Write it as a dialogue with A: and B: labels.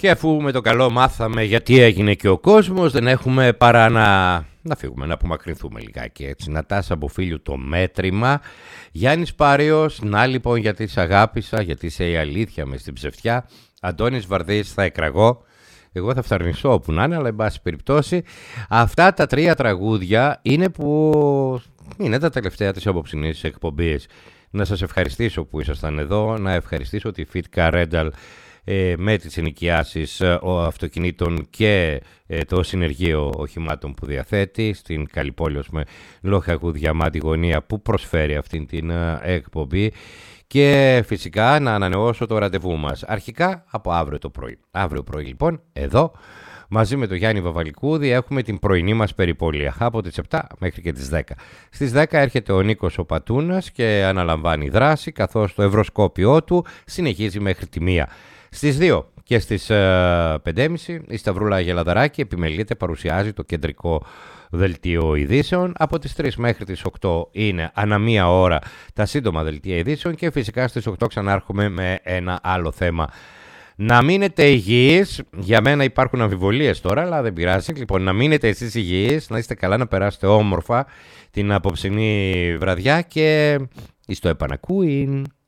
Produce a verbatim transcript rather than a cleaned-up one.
A: Και αφού με το καλό μάθαμε γιατί έγινε και ο κόσμος, δεν έχουμε παρά να, να φύγουμε, να απομακρυνθούμε λιγάκι έτσι. Νατάσα Μποφίλιου, το μέτρημα. Γιάννης Πάριος, να λοιπόν γιατί σ' αγάπησα, γιατί είσαι η αλήθεια με στην ψευτιά. Αντώνης Βαρδής, θα εκραγώ. Εγώ θα φθαρνισώ όπου να είναι, αλλά εν πάση περιπτώσει. Αυτά τα τρία τραγούδια είναι που είναι τα τελευταία της απόψινής εκπομπής. Να σας ευχαριστήσω που ήσασταν εδώ, να ευχαριστήσω τη Fitka Rental ε, με τις ενοικιάσεις ε, αυτοκινήτων και ε, το συνεργείο οχημάτων που διαθέτει στην Καλυπόλεως με Λόχαγου Διαμάντη Γωνία που προσφέρει αυτήν την ε, εκπομπή. Και φυσικά να ανανεώσω το ραντεβού μας αρχικά από αύριο το πρωί. Αύριο πρωί λοιπόν εδώ μαζί με τον Γιάννη Βαβαλικούδη έχουμε την πρωινή μας περιπολία από τις επτά μέχρι και τις δέκα. Στις δέκα έρχεται ο Νίκος ο Πατούνας και αναλαμβάνει δράση, καθώς το ευρωσκόπιό του συνεχίζει μέχρι τη μία. Στις δύο και στις ε, πέντε και μισή η Σταυρούλα Γελαδαράκη επιμελείται, παρουσιάζει το κεντρικό δελτίο ειδήσεων. Από τις τρεις μέχρι τις οκτώ είναι ανά μία ώρα τα σύντομα δελτία ειδήσεων και φυσικά στις οκτώ ξανάρχομαι με ένα άλλο θέμα. Να μείνετε υγιείς, για μένα υπάρχουν αμφιβολίες τώρα, αλλά δεν πειράζει. Λοιπόν, να μείνετε εσείς υγιείς, να είστε καλά, να περάσετε όμορφα την απόψινή βραδιά και εις το επανακούειν.